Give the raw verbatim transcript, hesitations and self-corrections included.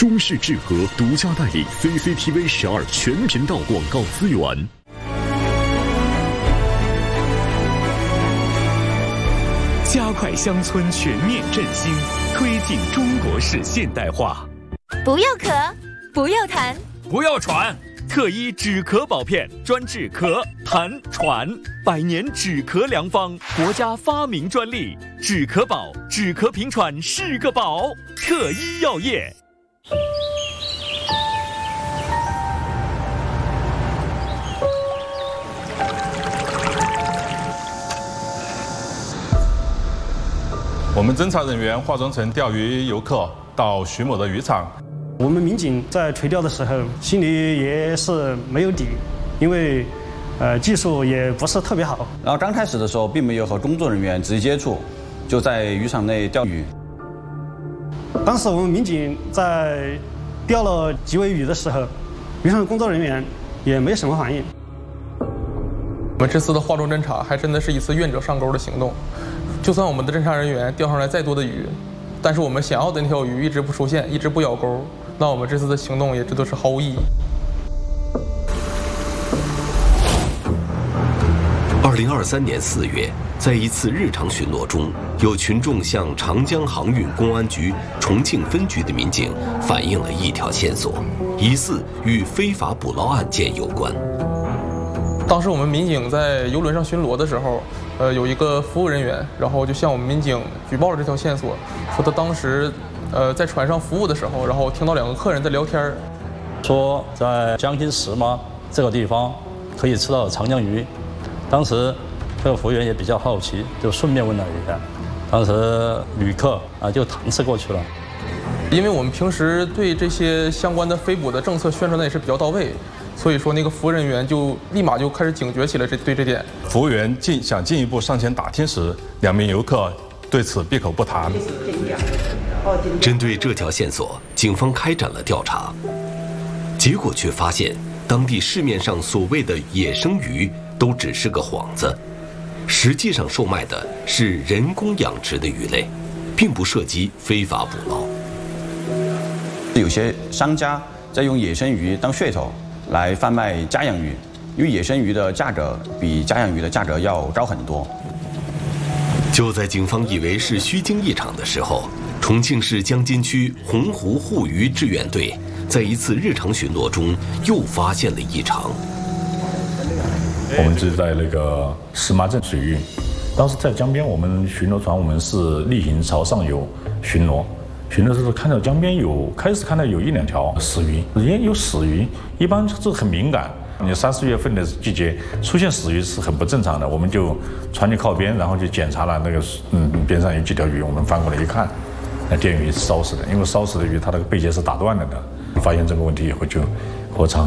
中视智和独家代理 C C T V 十二全频道广告资源。 加快乡村全面振兴，推进中国式现代化。 不要咳，不要痰， 不要喘。特医止咳宝片专治咳、痰、喘，百年止咳良方，国家发明专利。止咳宝，止咳平喘是个宝。特医药业。 我们侦查人员化妆成钓鱼游客到徐某的渔场。 我们民警在垂钓的时候，心里也是没有底，因为，呃，技术也不是特别好。 然后刚开始的时候，并没有和工作人员直接接触，就在渔场内钓鱼。 当时我们民警在钓了几尾鱼的时候，渔场工作人员也没什么反应。 我们这次的化妆侦查还真的是一次愿者上钩的行动。就算我们的侦查人员钓上来再多的鱼，但是我们想要的那条鱼一直不出现，一直不咬钩，那我们这次的行动也这都是毫无意义。 二零二三年四月，在一次日常巡逻中，有群众向长江航运公安局重庆分局的民警反映了一条线索，疑似与非法捕捞案件有关。 当时我们民警在游轮上巡逻的时候，呃，有一个服务人员，然后就向我们民警举报了这条线索，说他当时，呃，在船上服务的时候，然后听到两个客人在聊天， 说在江心石嘛这个地方可以吃到长江鱼。当时这个服务员也比较好奇，就顺便问了一下，当时旅客啊就搪塞过去了。 因为我们平时对这些相关的非捕的政策宣传的也是比较到位。所以说，那个服务人员就立马就开始警觉起来，这对这点。 服务员进想进一步上前打听时，两名游客对此闭口不谈。 针对这条线索，警方开展了调查，结果却发现，当地市面上所谓的野生鱼都只是个幌子，实际上售卖的是人工养殖的鱼类，并不涉及非法捕捞。 有些商家在用野生鱼当噱头来贩卖家养鱼，因为野生鱼的价格比家养鱼的价格要高很多。 就在警方以为是虚惊一场的时候，重庆市江津区洪湖护渔志愿队在一次日常巡逻中又发现了异常。 我们是在那个石麻镇水域，当时在江边，我们巡逻船我们是例行朝上游巡逻。巡的时候看到江边有，开始看到有一两条死鱼，因为有死鱼，一般这很敏感。你三四月份的季节出现死鱼是很不正常的，我们就船就靠边，然后就检查了那个嗯边上有几条鱼，我们翻过来一看，那电鱼是烧死的，因为烧死的鱼它那个背节是打断了的。发现这个问题以后就和常